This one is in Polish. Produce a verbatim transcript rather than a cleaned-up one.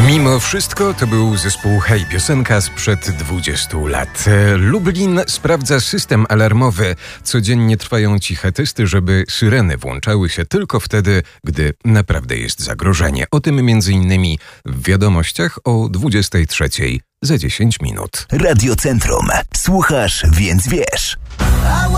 Mimo wszystko to był zespół Hej, piosenka sprzed dwudziestu lat. Lublin sprawdza system alarmowy. Codziennie trwają ciche testy, żeby syreny włączały się tylko wtedy, gdy naprawdę jest zagrożenie. O tym między innymi w wiadomościach o dwudziestej trzeciej za dziesięć minut. Radio Centrum. Słuchasz, więc wiesz.